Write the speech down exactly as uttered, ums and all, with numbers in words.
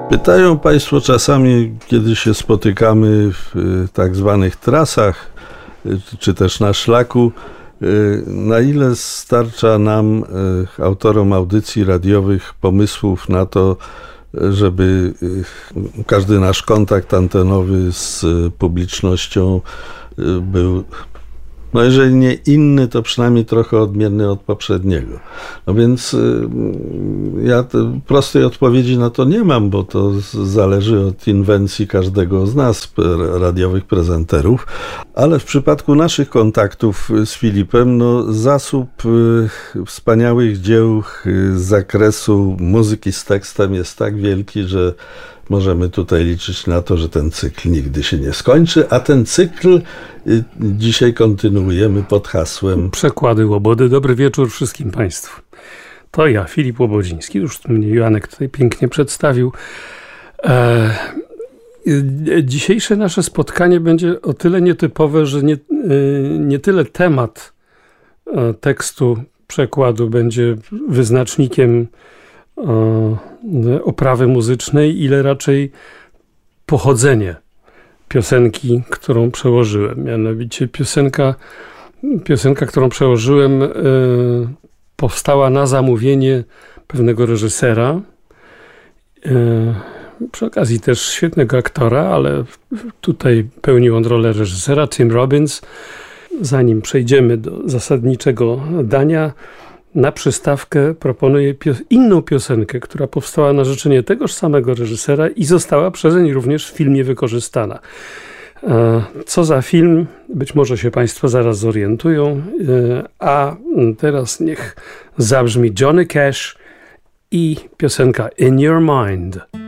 Pytają Państwo czasami, kiedy się spotykamy w tak zwanych trasach, czy też na szlaku, na ile starcza nam, autorom audycji radiowych, pomysłów na to, żeby każdy nasz kontakt antenowy z publicznością był, no jeżeli nie inny, to przynajmniej trochę odmienny od poprzedniego. No więc ja prostej odpowiedzi na to nie mam, bo to zależy od inwencji każdego z nas, radiowych prezenterów, ale w przypadku naszych kontaktów z Filipem, no zasób wspaniałych dzieł z zakresu muzyki z tekstem jest tak wielki, że możemy tutaj liczyć na to, że ten cykl nigdy się nie skończy, a ten cykl dzisiaj kontynuujemy pod hasłem Przekłady Łobody. Dobry wieczór wszystkim Państwu. To ja, Filip Łobodziński, już mnie Joanek tutaj pięknie przedstawił. E, dzisiejsze nasze spotkanie będzie o tyle nietypowe, że nie, nie tyle temat tekstu przekładu będzie wyznacznikiem oprawy muzycznej, ile raczej pochodzenie piosenki, którą przełożyłem. Mianowicie piosenka, piosenka którą przełożyłem, powstała na zamówienie pewnego reżysera. Przy okazji też świetnego aktora, ale tutaj pełnił on rolę reżysera, Tim Robbins. Zanim przejdziemy do zasadniczego dania, na przystawkę proponuję pio- inną piosenkę, która powstała na życzenie tegoż samego reżysera i została przezeń również w filmie wykorzystana. E, co za film? Być może się Państwo zaraz zorientują, e, a teraz niech zabrzmi Johnny Cash i piosenka In Your Mind.